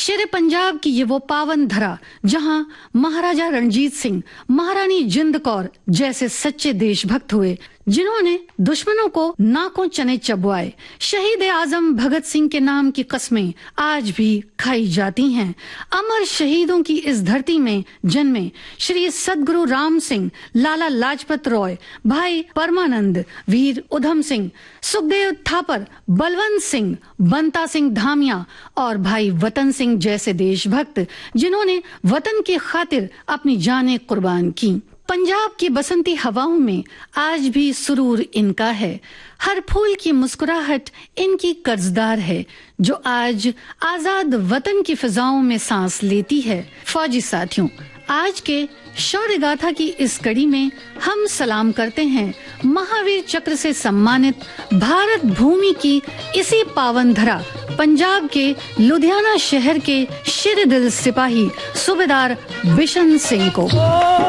शेर पंजाब की ये वो पावन धरा जहां महाराजा रणजीत सिंह, महारानी जिंद कौर जैसे सच्चे देशभक्त हुए, जिन्होंने दुश्मनों को नाकों चने चबवाए। शहीद आजम भगत सिंह के नाम की कस्में आज भी खाई जाती हैं। अमर शहीदों की इस धरती में जन्मे श्री सद्गुरु राम सिंह, लाला लाजपत राय, भाई परमानंद, वीर उधम सिंह, सुखदेव थापर, बलवंत सिंह, बंता सिंह धामिया और भाई वतन सिंह जैसे देशभक्त, जिन्होंने वतन की खातिर अपनी जानें कुर्बान की। पंजाब की बसंती हवाओं में आज भी सुरूर इनका है। हर फूल की मुस्कुराहट इनकी कर्जदार है, जो आज आजाद वतन की फिजाओं में सांस लेती है। फौजी साथियों, आज के शौर्य गाथा की इस कड़ी में हम सलाम करते हैं महावीर चक्र से सम्मानित भारत भूमि की इसी पावन धरा पंजाब के लुधियाना शहर के शेर दिल सिपाही सूबेदार बिशन सिंह को।